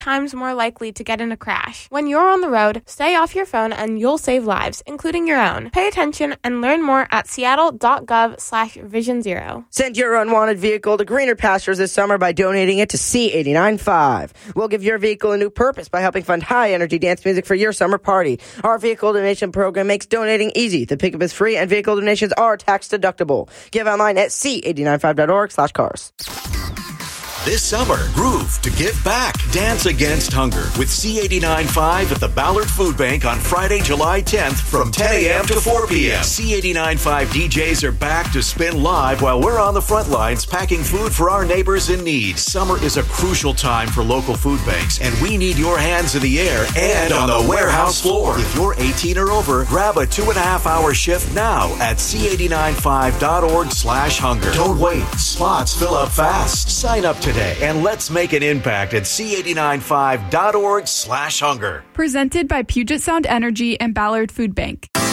times more likely to get in a crash. When you're on the road, stay off your phone and you'll save lives, including your own. Pay attention and learn more at seattle.gov/vision0. Send your unwanted vehicle to greener pastures this summer by donating it to C895. We'll give your vehicle a new purpose by helping fund high-energy dance music for your summer party. Our vehicle donation program makes donating easy. The pickup is free and vehicle donations are tax-deductible. Give online at c895.org/cars. This summer, groove to give back. Dance Against Hunger with C89.5 at the Ballard Food Bank on Friday, July 10th from 10 a.m. to 4 p.m. C89.5 DJs are back to spin live while we're on the front lines packing food for our neighbors in need. Summer is a crucial time for local food banks, and we need your hands in the air and on the warehouse floor. If you're 18 or over, grab a 2.5-hour shift now at c89.5.org/hunger. Don't wait. Slots fill up fast. Sign up today and let's make an impact at c89.5.org/hunger. Presented by Puget Sound Energy and Ballard Food Bank.